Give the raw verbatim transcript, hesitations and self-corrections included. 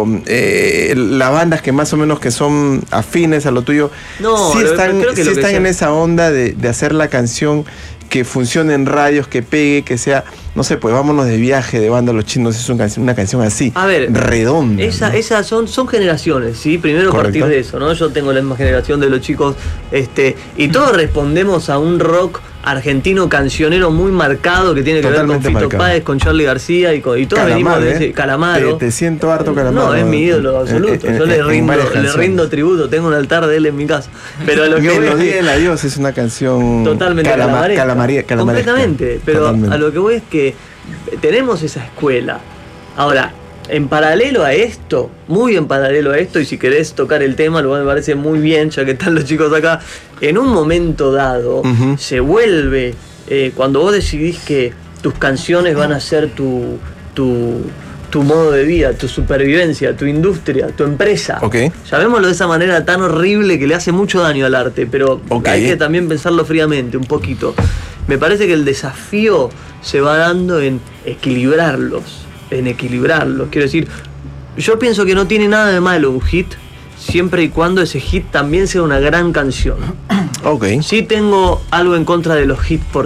eh, las bandas que más o menos que son afines a lo tuyo, no, sí están, creo que sí lo que están sea. en esa onda de, de hacer la canción que funcione en radios, que pegue, que sea, no sé, pues vámonos de viaje de banda Los Chinos, es una canción, una canción así, a ver, redonda. Esa, ¿no? Esas son, son generaciones, ¿sí? Primero Correcto. partir de eso, ¿no? Yo tengo la misma generación de los chicos, este, y todos respondemos a un rock argentino cancionero muy marcado que tiene que Totalmente ver con Fito marcado. Páez, con Charly García y, con, y todos Calamaro, venimos de ¿eh? ese Calamaro. Te, te siento harto Calamaro. No, es mi ídolo absoluto. En- Yo en- le en rindo, varias le canciones. rindo tributo, tengo un altar de él en mi casa. Pero a lo que voy Melodía es del Adiós es una canción totalmente calama- calamaresca. calamaría- calamaresca. Completamente. Pero Totalmente. a lo que voy es que tenemos esa escuela. Ahora, en paralelo a esto, muy en paralelo a esto, y si querés tocar el tema, lo cual me parece muy bien, ya que están los chicos acá, en un momento dado Ujú. se vuelve, eh, cuando vos decidís que tus canciones van a ser tu, tu, tu modo de vida, tu supervivencia, tu industria, tu empresa. Ok. Llamémoslo de esa manera tan horrible que le hace mucho daño al arte, pero Ok. hay que también pensarlo fríamente, un poquito. Me parece que el desafío se va dando en equilibrarlos, en equilibrarlos. Quiero decir, yo pienso que no tiene nada de malo un hit, siempre y cuando ese hit también sea una gran canción. Ok. Sí tengo algo en contra de los hits por